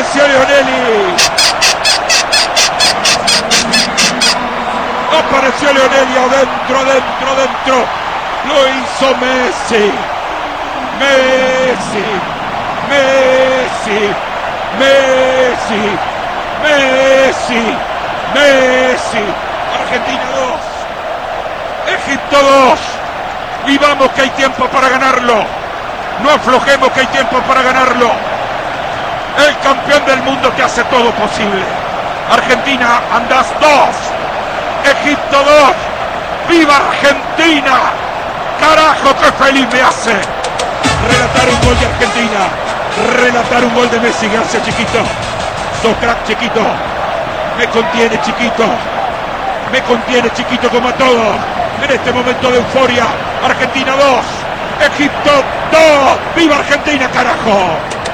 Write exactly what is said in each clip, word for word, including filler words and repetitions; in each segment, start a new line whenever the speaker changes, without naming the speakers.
Apareció Leonelli. Apareció Leonelli adentro, adentro, adentro. Lo hizo Messi. Messi. Messi. Messi. Messi. Messi. Argentina dos. Egipto dos. Y vamos que hay tiempo para ganarlo. No aflojemos que hay tiempo para ganarlo. El campeón del mundo que hace todo posible. Argentina, andás dos. Egipto dos. ¡Viva Argentina! ¡Carajo, qué feliz me hace! Relatar un gol de Argentina. Relatar un gol de Messi. Gracias, chiquito. Sos crack, chiquito. Me contiene, chiquito. Me contiene, chiquito, como a todos. En este momento de euforia. Argentina dos. Egipto dos. ¡Viva Argentina, carajo!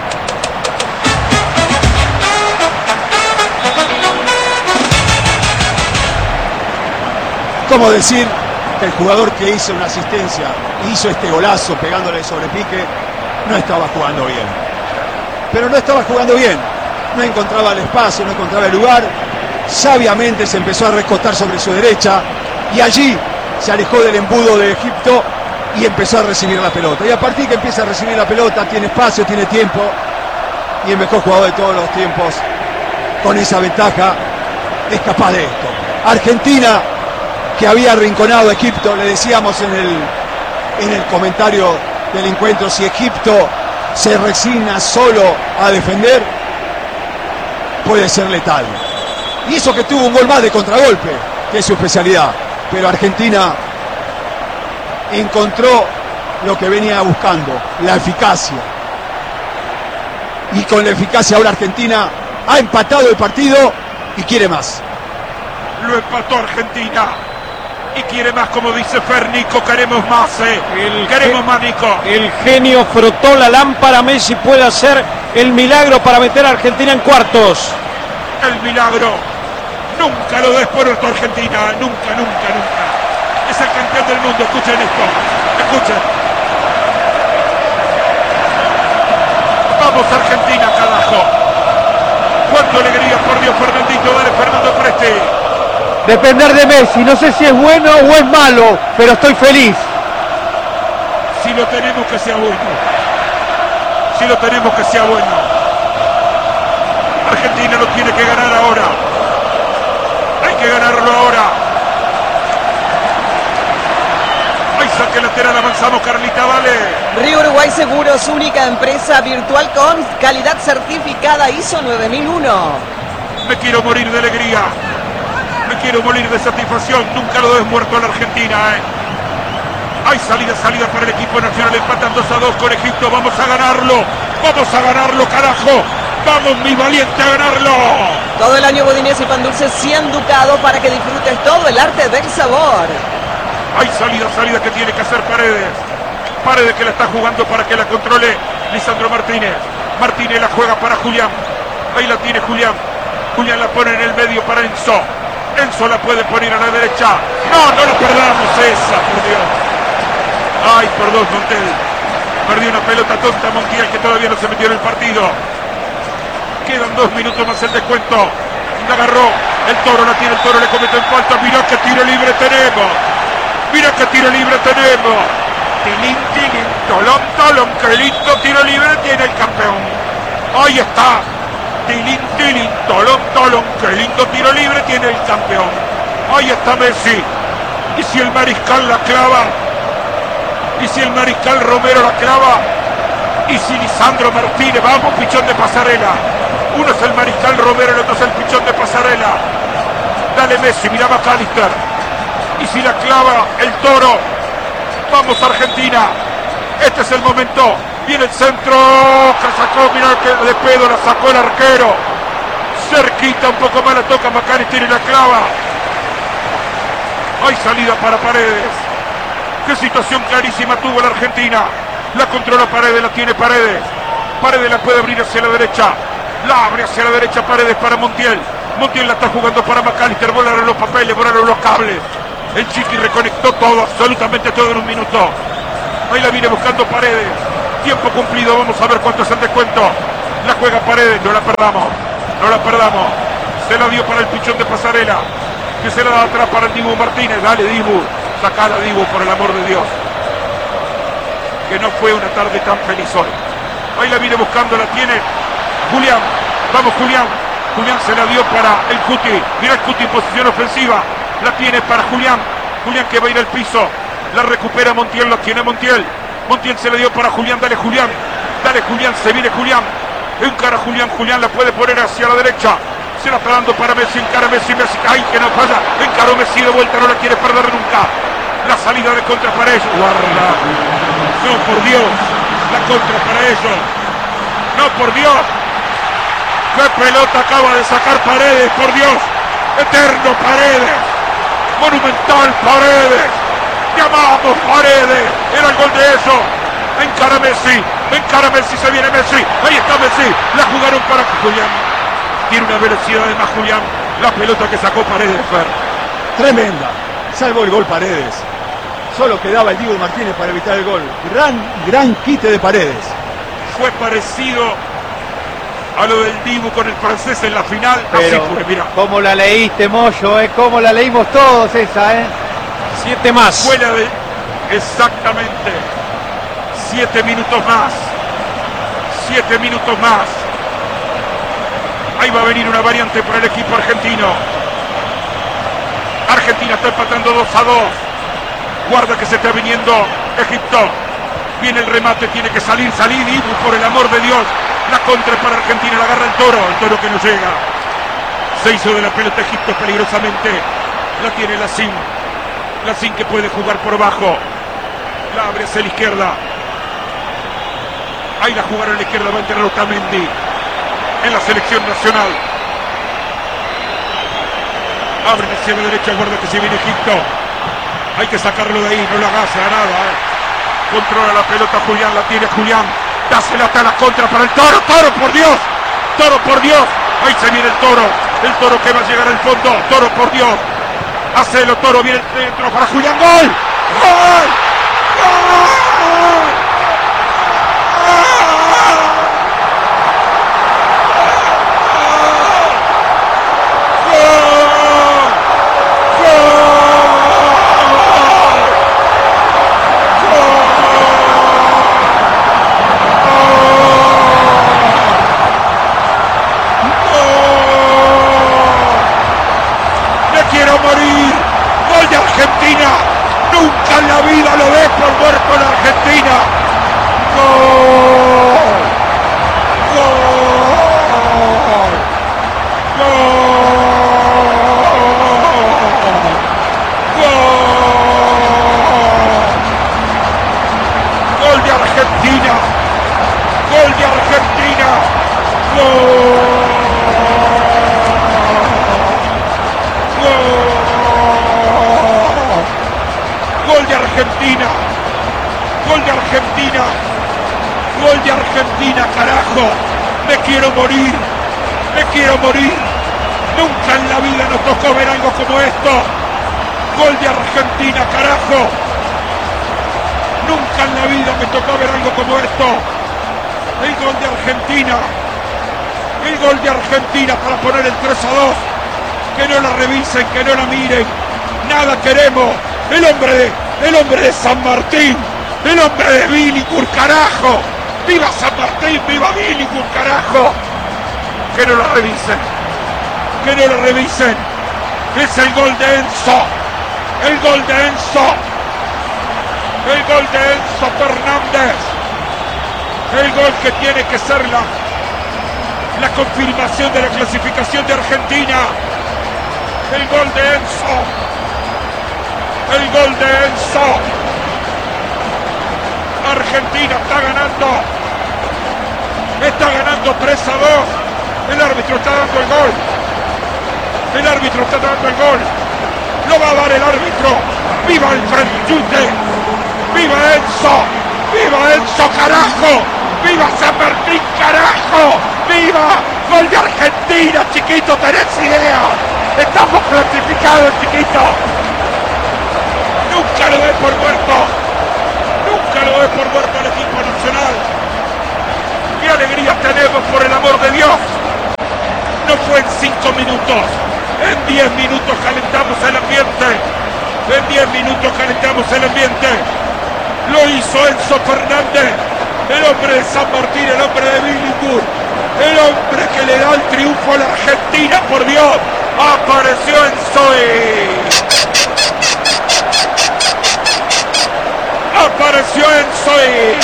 ¿Cómo decir que el jugador que hizo una asistencia, hizo este golazo pegándole sobre pique, no estaba jugando bien? Pero no estaba jugando bien, no encontraba el espacio, no encontraba el lugar, sabiamente se empezó a rescotar sobre su derecha y allí se alejó del embudo de Egipto y empezó a recibir la pelota. Y a partir que empieza a recibir la pelota, tiene espacio, tiene tiempo, y el mejor jugador de todos los tiempos, con esa ventaja, es capaz de esto. Argentina, que había arrinconado a Egipto, le decíamos en el, en el comentario del encuentro, si Egipto se resigna solo a defender, puede ser letal. Y eso que tuvo un gol más de contragolpe, que es su especialidad. Pero Argentina encontró lo que venía buscando, la eficacia. Y con la eficacia ahora Argentina ha empatado el partido y quiere más.
Lo empató Argentina. Y quiere más, como dice Fer, Nico, queremos más, eh. El queremos más, Nico.
El genio frotó la lámpara, Messi puede hacer el milagro para meter a Argentina en cuartos.
El milagro. Nunca lo des por esto, Argentina, nunca, nunca, nunca. Es el campeón del mundo, escuchen esto, escuchen. Vamos Argentina, carajo. Cuánta alegría, por Dios, Fernandito, dale, Fernando Presti.
Depender de Messi, no sé si es bueno o es malo, pero estoy feliz.
Si lo tenemos, que sea bueno. Si lo tenemos, que sea bueno. Argentina lo tiene que ganar ahora. Hay que ganarlo ahora. Hay saque lateral, avanzamos, Carlita, vale.
Río Uruguay Seguros, única empresa virtual con calidad certificada I S O nueve mil uno.
Me quiero morir de alegría. Me quiero morir de satisfacción. Nunca lo des muerto a la Argentina, eh. Hay salida, salida para el equipo nacional. Empatan dos a dos con Egipto. Vamos a ganarlo. Vamos a ganarlo, carajo. Vamos, mi valiente, a ganarlo.
Todo el año budines y pan dulce cien ducados para que disfrutes todo el arte del sabor.
Hay salida, salida que tiene que hacer Paredes. Paredes que la está jugando para que la controle Lisandro Martínez. Martínez la juega para Julián. Ahí la tiene Julián. Julián la pone en el medio para Enzo. Enzo la puede poner a la derecha. No, no la perdamos esa, por Dios. Ay, perdón, Montiel. Perdió una pelota tonta Montiel, que todavía no se metió en el partido. Quedan dos minutos más el descuento. La agarró. El Toro la tiene, el Toro le comete en falta. Mirá qué tiro libre tenemos. Mirá qué tiro libre tenemos. Tilín, tilín, tolón, tolón. Qué lindo tiro libre tiene el campeón. Ahí está. Tilín, tilín, tolón, tolón. Qué lindo tiro libre tiene el campeón. Ahí está Messi. Y si el mariscal la clava. Y si el mariscal Romero la clava. Y si Lisandro Martínez, vamos, pichón de pasarela. Uno es el mariscal Romero, el otro es el pichón de pasarela. Dale Messi, mira McAllister. Y si la clava el Toro. Vamos Argentina. Este es el momento. Viene el centro. Que sacó, mirá que de pedo la sacó el arquero. Cerquita, un poco más la toca McAllister y la clava. Hay salida para Paredes. Qué situación clarísima tuvo la Argentina. La controla Paredes, la tiene Paredes. Paredes la puede abrir hacia la derecha. La abre hacia la derecha Paredes para Montiel. Montiel la está jugando para McAllister. Volaron los papeles, volaron los cables. El Chiqui reconectó todo, absolutamente todo en un minuto. Ahí la viene buscando Paredes. Tiempo cumplido, vamos a ver cuánto es el descuento. La juega Paredes, no la perdamos. No la perdamos. Se la dio para el pichón de Pasarela. Que se la da atrás para el Dibu Martínez. Dale, Dibu. Sacala, Dibu, por el amor de Dios. Que no fue una tarde tan feliz hoy. Ahí la viene buscando, la tiene Julián. Vamos, Julián. Julián se la dio para el Cuti. Mira el Cuti en posición ofensiva. La tiene para Julián. Julián que va a ir al piso. La recupera Montiel, la tiene Montiel. Montiel se la dio para Julián. Dale, Julián. Dale, Julián. Se viene Julián. Encara Julián. Julián la puede poner hacia la derecha. Se la está dando para Messi. Encara Messi. Messi. Ay, que no falla. Encaró Messi de vuelta. No la quiere perder nunca. La salida de contra para ellos. Guarda. No, por Dios. La contra para ellos. No, por Dios. ¡Qué pelota acaba de sacar Paredes! ¡Por Dios! ¡Eterno Paredes! ¡Monumental Paredes! ¡Llamamos Paredes! ¡Era el gol de eso! ¡Encara Messi! ¡Encara Messi! ¡Se viene Messi! ¡Ahí está Messi! ¡La jugaron para Julián! Tiene una velocidad de más Julián. La pelota que sacó Paredes, Fer.
Tremenda. Salvó el gol Paredes. Solo quedaba el Dibu Martínez para evitar el gol. Gran, gran quite de Paredes.
Fue parecido a lo del Dibu con el francés en la final.
Pero,
así fue, mira.
¿cómo la leíste, Moyo? ¿Eh? ¿Cómo la leímos todos esa, eh?
Siete más.
Fue la de... Exactamente. Siete minutos más. Siete minutos más. Ahí va a venir una variante para el equipo argentino. Argentina está empatando dos a dos. Guarda que se está viniendo Egipto. Viene el remate, tiene que salir, salir, Dibu, por el amor de Dios. La contra para Argentina, la agarra el Toro, el Toro que no llega. Se hizo de la pelota Egipto peligrosamente. La tiene Lacín. Lacín que puede jugar por abajo. La abre hacia la izquierda. Ahí la jugaron a la izquierda, va a enterar Otamendi en la selección nacional. Abren hacia la derecha, guarda que se viene Egipto. Hay que sacarlo de ahí, no lo hagas a nada. Eh. Controla la pelota Julián, la tiene Julián. Dásela hasta la contra para el Toro. Toro, por Dios. Toro, por Dios. Ahí se viene el Toro. El Toro que va a llegar al fondo. Toro, por Dios. Hacelo, Toro. Viene el centro para Julián. ¡Gol! ¡Gol! ¡Gol! Nunca en la vida lo ves por muerto en Argentina. ¡Gol! ¡Gol! ¡Gol! ¡Gol de Argentina! ¡Gol de Argentina! ¡Gol! Gol de Argentina, gol de Argentina, gol de Argentina, carajo, me quiero morir, me quiero morir, nunca en la vida nos tocó ver algo como esto, gol de Argentina, carajo, nunca en la vida me tocó ver algo como esto, el gol de Argentina, el gol de Argentina para poner el tres a dos, que no la revisen, que no la miren, nada queremos. El hombre de, el hombre de San Martín, el hombre de Billinghurst, carajo. ¡Viva San Martín! ¡Viva Billinghurst, carajo! Que no la revisen, que no la revisen. Es el gol de Enzo, el gol de Enzo, el gol de Enzo Fernández, el gol que tiene que ser la, la confirmación de la clasificación de Argentina. El gol de Enzo. El gol de Enzo. Argentina está ganando. Está ganando tres a dos. El árbitro está dando el gol. El árbitro está dando el gol. Lo va a dar el árbitro. ¡Viva el Franchute! ¡Viva Enzo! ¡Viva Enzo, carajo! ¡Viva San Martín, carajo! ¡Viva! ¡Gol de Argentina, chiquito! ¡Tenés idea! ¡Estamos clasificados, chiquito! Nunca lo ves por muerto. Nunca lo ves por muerto el equipo nacional. qué alegría tenemos, por el amor de Dios. No fue en cinco minutos, en diez minutos calentamos el ambiente. En diez minutos calentamos el ambiente. Lo hizo Enzo Fernández, el hombre de San Martín, el hombre de Billinghurst, el hombre que le da el triunfo a la Argentina, por Dios. Apareció Enzo y... Apareció Enzo y...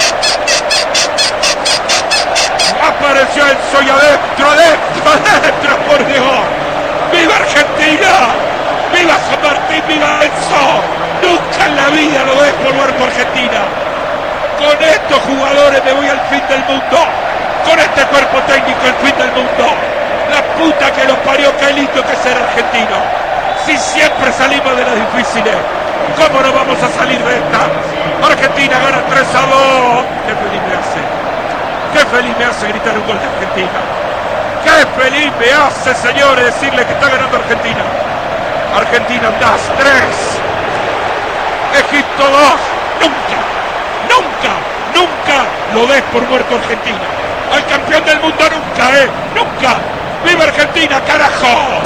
Apareció Enzo y adentro, adentro, adentro, por Dios. ¡Viva Argentina! ¡Viva San Martín! ¡Viva Enzo! Nunca en la vida lo ves por muerto Argentina. Con estos jugadores me voy al fin del mundo. Con este cuerpo técnico al fin del mundo. La puta que los parió, qué lindo que es ser argentino. Si siempre salimos de las difíciles, ¿cómo no vamos a salir de esta? Argentina gana tres a dos. Qué feliz me hace. Qué feliz me hace gritar un gol de Argentina. Qué feliz me hace, señores, decirle que está ganando Argentina. Argentina das tres. Egipto dos. Nunca, nunca, nunca lo des por muerto Argentina. Al campeón del mundo nunca, eh, nunca. ¡Viva Argentina, carajo!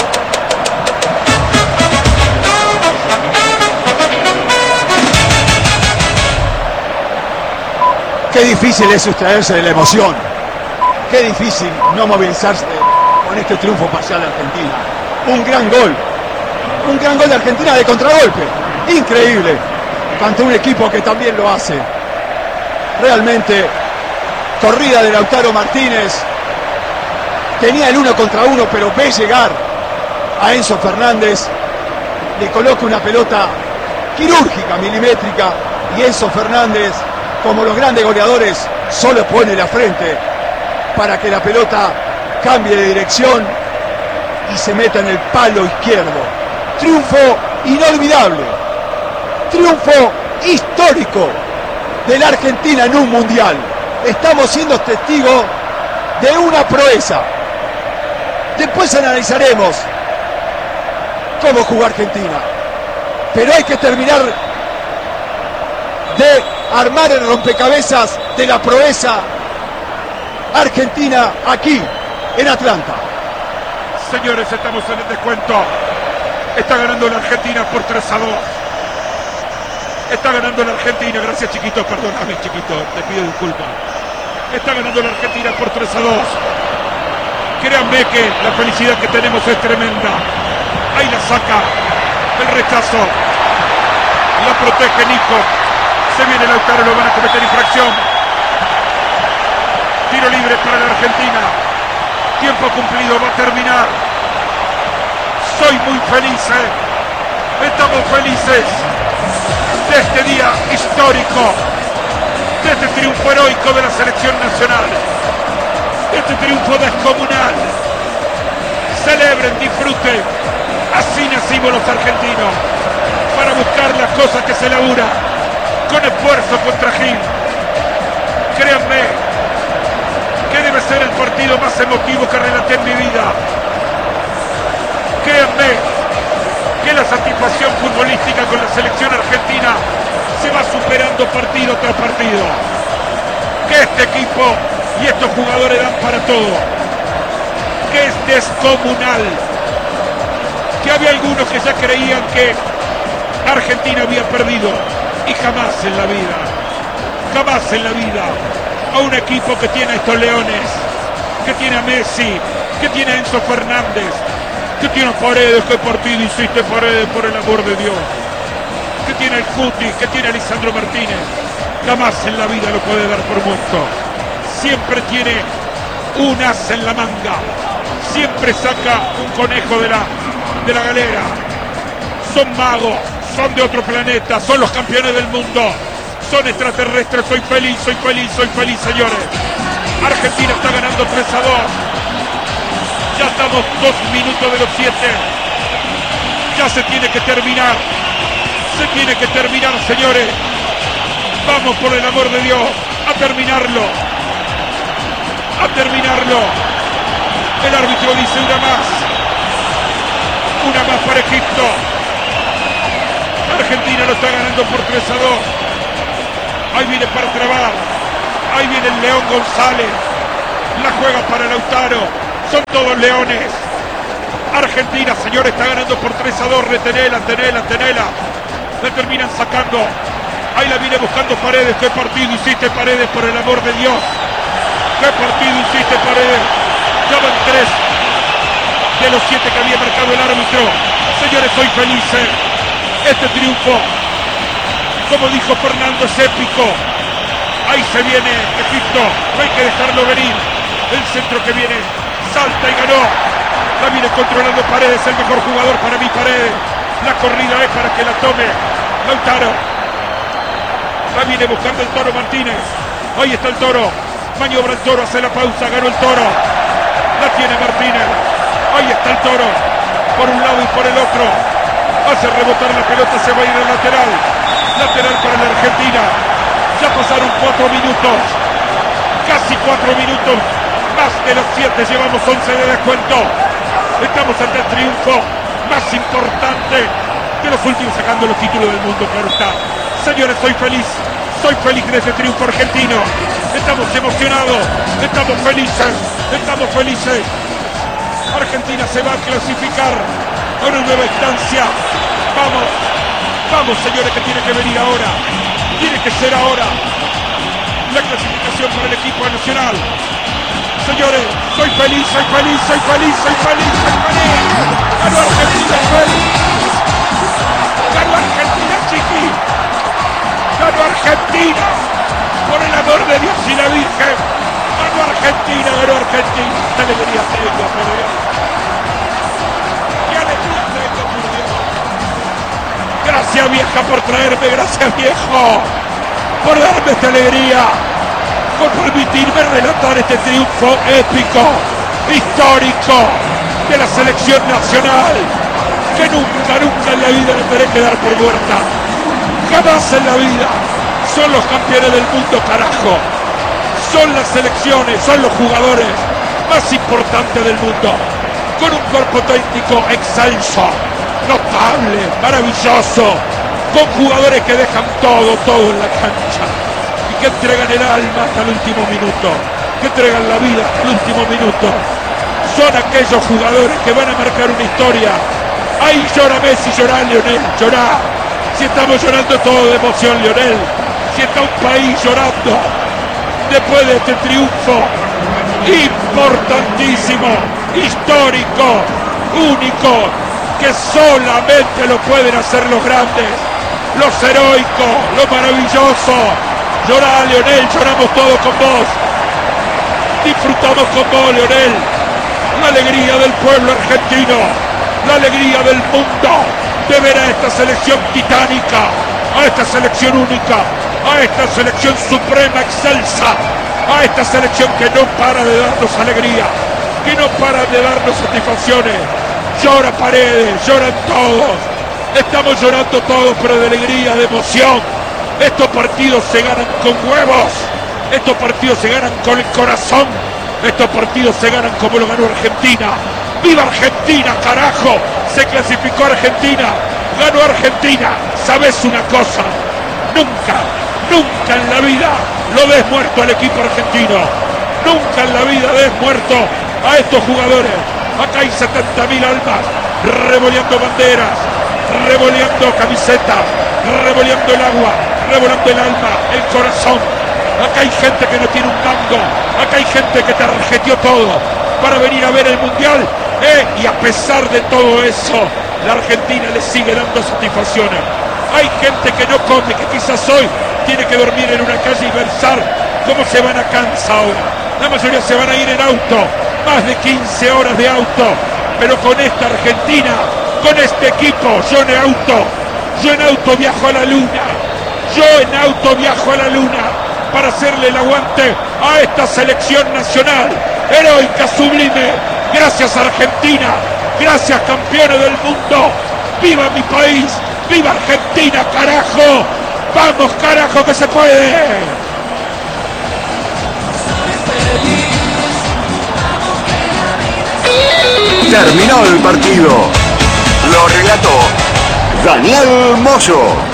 Qué difícil es sustraerse de la emoción. Qué difícil no movilizarse con este triunfo parcial de Argentina. Un gran gol. Un gran gol de Argentina de contragolpe. Increíble. Ante un equipo que también lo hace. Realmente, corrida de Lautaro Martínez. Tenía el uno contra uno, pero ve llegar a Enzo Fernández. Le coloca una pelota quirúrgica, milimétrica. Y Enzo Fernández, como los grandes goleadores, solo pone la frente para que la pelota cambie de dirección y se meta en el palo izquierdo. Triunfo inolvidable, triunfo histórico de la Argentina en un mundial. Estamos siendo testigos de una proeza. Después analizaremos cómo jugó Argentina, pero hay que terminar de armar el rompecabezas de la proeza argentina aquí en Atlanta.
Señores, estamos en el descuento. Está ganando la Argentina por tres a dos. Está ganando la Argentina, gracias chiquito, perdóname chiquito, te pido disculpas. Está ganando la Argentina por tres a dos. Créanme que la felicidad que tenemos es tremenda. Ahí la saca, el rechazo, la protege Nico. Se viene Lautaro, lo van a cometer infracción. Tiro libre para la Argentina. Tiempo cumplido, va a terminar. Soy muy feliz, ¿eh? Estamos felices de este día histórico, de este triunfo heroico de la selección nacional, de este triunfo descomunal. Celebren, disfruten. Así nacimos los argentinos, para buscar las cosas que se laburan con esfuerzo contra Gil. Créanme que debe ser el partido más emotivo que relaté en mi vida. Créanme que la satisfacción futbolística con la selección argentina se va superando partido tras partido. Que este equipo y estos jugadores dan para todo. Que es descomunal. Que había algunos que ya creían que Argentina había perdido. Y jamás en la vida, jamás en la vida, a un equipo que tiene a estos leones, que tiene a Messi, que tiene a Enzo Fernández, que tiene a Paredes, que partido hiciste Paredes, por el amor de Dios, que tiene el Cuti, que tiene a Lisandro Martínez, jamás en la vida lo puede dar por muerto. Siempre tiene un as en la manga, siempre saca un conejo de la, de la galera. Son magos. Son de otro planeta, son los campeones del mundo, son extraterrestres. Soy feliz, soy feliz, soy feliz, señores. Argentina está ganando tres a dos. Ya estamos dos minutos de los siete. Ya se tiene que terminar. Se tiene que terminar, señores. Vamos, por el amor de Dios, a terminarlo. A terminarlo. El árbitro dice una más. Una más para Egipto. Argentina lo está ganando por tres a dos. Ahí viene para trabar. Ahí viene el León González. La juega para Lautaro. Son todos leones. Argentina, señor, está ganando por tres a dos. Retenela, tenela, tenela. La terminan sacando. Ahí la viene buscando Paredes. ¿Qué partido hiciste, Paredes, por el amor de Dios? ¿Qué partido hiciste, Paredes? Ya van tres de los siete que había marcado el árbitro. Señores, soy feliz. Este triunfo, como dijo Fernando, es épico. Ahí se viene Egipto. No hay que dejarlo venir. El centro que viene, salta y ganó. La viene controlando Paredes, el mejor jugador para mí, Paredes. La corrida es para que la tome Lautaro. La viene buscando el Toro Martínez. Ahí está el Toro. Maniobra el Toro, hace la pausa, ganó el Toro. La tiene Martínez. Ahí está el Toro. Por un lado y por el otro. Hace rebotar la pelota, se va a ir al lateral. Lateral para la Argentina. Ya pasaron cuatro minutos. Casi cuatro minutos. Más de los siete, llevamos once de descuento. Estamos ante el triunfo más importante de los últimos, sacando los títulos del mundo, claro está. Señores, soy feliz. Soy feliz de ese triunfo argentino. Estamos emocionados. Estamos felices. Estamos felices. Argentina se va a clasificar a una nueva instancia. Vamos. Vamos, señores, que tiene que venir ahora. Tiene que ser ahora. La clasificación para el equipo nacional. Señores, soy feliz, soy feliz, soy feliz, soy feliz, soy feliz. Ganó Argentina, feliz. Ganó Argentina, chiqui. Ganó Argentina. Por el amor de Dios y la Virgen. Ganó Argentina, ganó Argentina. Qué alegría tengo, por Dios. Qué alegría tengo, por Dios. Gracias, vieja, por traerme. Gracias, viejo, por darme esta alegría, por permitirme relatar este triunfo épico, histórico de la selección nacional, que nunca, nunca en la vida le tendré que dar por muerta. Jamás en la vida. Son los campeones del mundo, carajo. Son las selecciones, son los jugadores más importantes del mundo, con un cuerpo técnico excelso, notable, maravilloso, con jugadores que dejan todo, todo en la cancha y que entregan el alma hasta el último minuto, que entregan la vida hasta el último minuto. Son aquellos jugadores que van a marcar una historia. Ahí llora Messi, llora Lionel, llora. Si estamos llorando todo de emoción, Lionel. Si está un país llorando después de este triunfo importantísimo, histórico, único, que solamente lo pueden hacer los grandes, los heroicos, lo maravilloso. Llorá, Lionel, lloramos todos con vos. Disfrutamos con vos, Lionel. La alegría del pueblo argentino, la alegría del mundo de ver a esta selección titánica, a esta selección única, a esta selección suprema, excelsa, a esta selección que no para de darnos alegría, que no para de darnos satisfacciones. Llora Paredes, lloran todos, estamos llorando todos, pero de alegría, de emoción. Estos partidos se ganan con huevos, estos partidos se ganan con el corazón, estos partidos se ganan como lo ganó Argentina. ¡Viva Argentina, carajo! Se clasificó Argentina, ganó Argentina. ¿Sabes una cosa? Nunca, nunca en la vida lo ves muerto al equipo argentino. Nunca en la vida ves muerto a estos jugadores. Acá hay setenta mil almas revoleando banderas, revoleando camisetas, revoleando el agua, revolando el alma, el corazón. Acá hay gente que no tiene un mango, acá hay gente que tarjeteó todo para venir a ver el mundial, eh, y a pesar de todo eso, la Argentina le sigue dando satisfacciones. Hay gente que no come, que quizás hoy tiene que dormir en una calle y pensar cómo se van a Kansas ahora. La mayoría se van a ir en auto, más de quince horas de auto, pero con esta Argentina, con este equipo, yo en auto, yo en auto viajo a la luna, yo en auto viajo a la luna para hacerle el aguante a esta selección nacional, heroica, sublime. Gracias Argentina, gracias campeones del mundo, viva mi país, viva Argentina, carajo, vamos carajo que se puede.
Terminó el partido. Lo relató Daniel Moyo.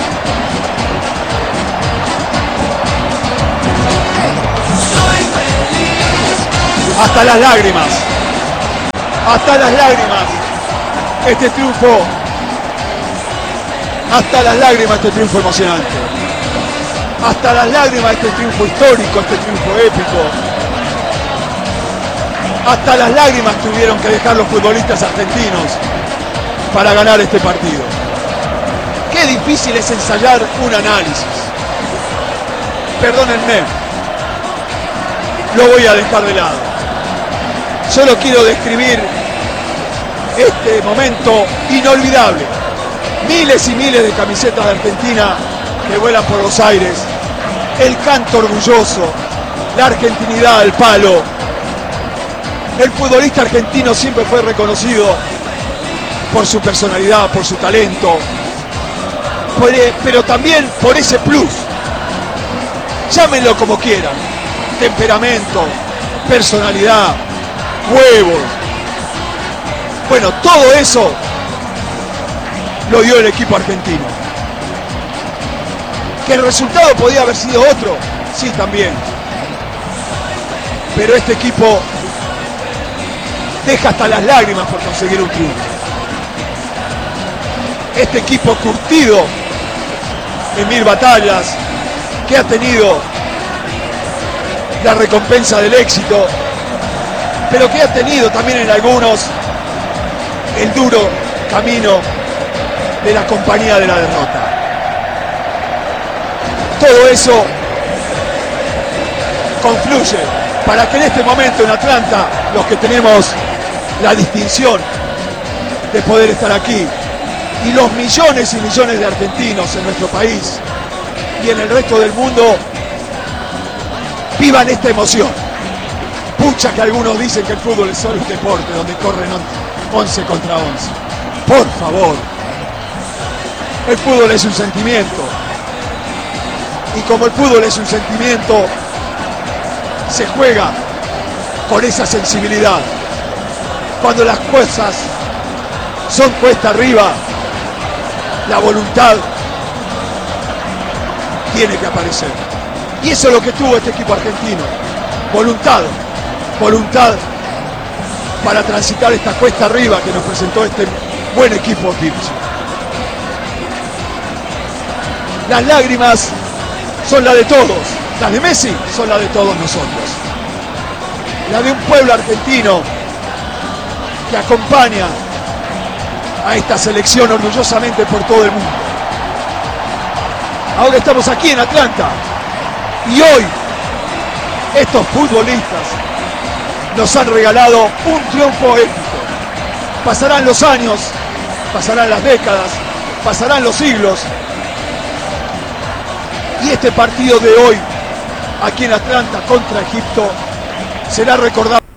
hasta las lágrimas, hasta las lágrimas, este triunfo, hasta las lágrimas este triunfo emocionante, hasta las lágrimas este triunfo histórico, este triunfo épico, hasta las lágrimas tuvieron que dejar los futbolistas argentinos para ganar este partido. Qué difícil es ensayar un análisis. Perdónenme, lo voy a dejar de lado. Solo quiero describir este momento inolvidable. Miles y miles de camisetas de Argentina que vuelan por los aires. El canto orgulloso, la argentinidad al palo. El futbolista argentino siempre fue reconocido por su personalidad, por su talento, pero también por ese plus. Llámenlo como quieran. Temperamento, personalidad, huevos. Bueno, todo eso lo dio el equipo argentino. ¿Que el resultado podía haber sido otro? Sí, también. Pero este equipo deja hasta las lágrimas por conseguir un triunfo. Este equipo curtido en mil batallas, que ha tenido la recompensa del éxito, pero que ha tenido también en algunos el duro camino de la compañía de la derrota. Todo eso confluye para que en este momento en Atlanta, los que tenemos la distinción de poder estar aquí, y los millones y millones de argentinos en nuestro país y en el resto del mundo, vivan esta emoción. Pucha que algunos dicen que el fútbol es solo un deporte donde corren once contra once. Por favor, el fútbol es un sentimiento, y como el fútbol es un sentimiento, se juega con esa sensibilidad. Cuando las cosas son cuesta arriba, la voluntad tiene que aparecer. Y eso es lo que tuvo este equipo argentino. Voluntad, voluntad para transitar esta cuesta arriba que nos presentó este buen equipo egipcio. Las lágrimas son las de todos, las de Messi son las de todos nosotros. La de un pueblo argentino que acompaña a esta selección orgullosamente por todo el mundo. Ahora estamos aquí en Atlanta y hoy estos futbolistas nos han regalado un triunfo épico. Pasarán los años, pasarán las décadas, pasarán los siglos, y este partido de hoy aquí en Atlanta contra Egipto será recordado.